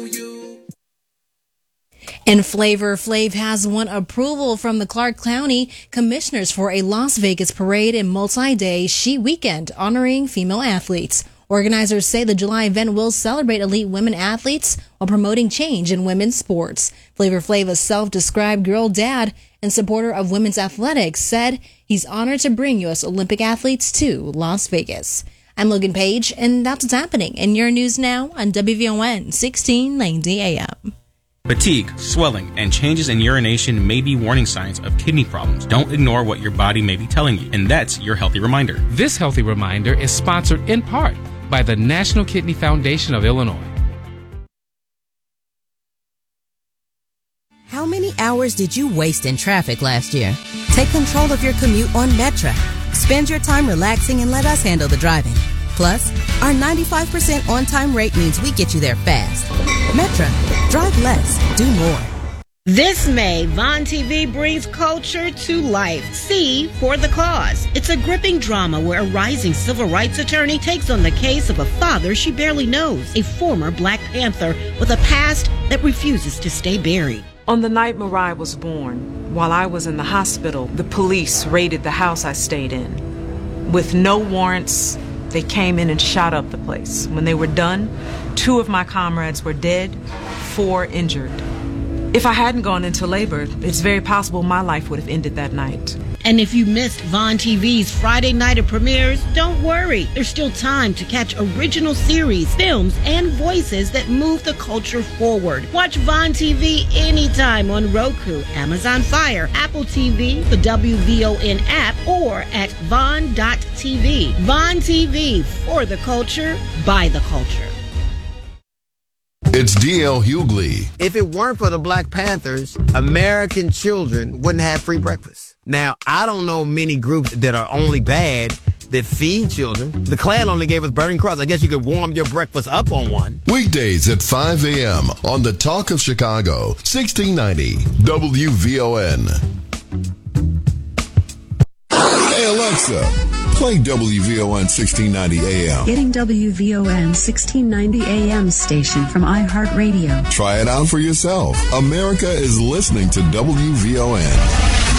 And Flavor Flav has won approval from the Clark County Commissioners for a Las Vegas parade and multi-day She Weekend honoring female athletes. Organizers say the July event will celebrate elite women athletes while promoting change in women's sports. Flavor Flav, a self-described girl dad and supporter of women's athletics, said he's honored to bring U.S. Olympic athletes to Las Vegas. I'm Logan Page, and that's what's happening in your news now on WVON 1690 AM. Fatigue, swelling, and changes in urination may be warning signs of kidney problems. Don't ignore what your body may be telling you, and that's your Healthy Reminder. This Healthy Reminder is sponsored in part by the National Kidney Foundation of Illinois. How many hours did you waste in traffic last year? Take control of your commute on Metra. Spend your time relaxing and let us handle the driving. Plus, our 95% on-time rate means we get you there fast. Metra, drive less, do more. This May, Vaughn TV brings culture to life. See For the Cause. It's a gripping drama where a rising civil rights attorney takes on the case of a father she barely knows, a former Black Panther with a past that refuses to stay buried. On the night Mariah was born, while I was in the hospital, the police raided the house I stayed in. With no warrants, they came in and shot up the place. When they were done, 2 of my comrades were dead, 4 injured. If I hadn't gone into labor, it's very possible my life would have ended that night. And if you missed Vaughn TV's Friday night of premieres, don't worry. There's still time to catch original series, films, and voices that move the culture forward. Watch Vaughn TV anytime on Roku, Amazon Fire, Apple TV, the WVON app, or at Vaughn.tv. Vaughn TV, for the culture, by the culture. It's D.L. Hughley. If it weren't for the Black Panthers, American children wouldn't have free breakfast. Now, I don't know many groups that are only bad that feed children. The Klan only gave us Burning Cross. I guess you could warm your breakfast up on one. Weekdays at 5 a.m. on the Talk of Chicago, 1690 WVON. Hey, Alexa. Play WVON 1690 AM. Getting WVON 1690 AM station from iHeartRadio. Try it out for yourself. America is listening to WVON.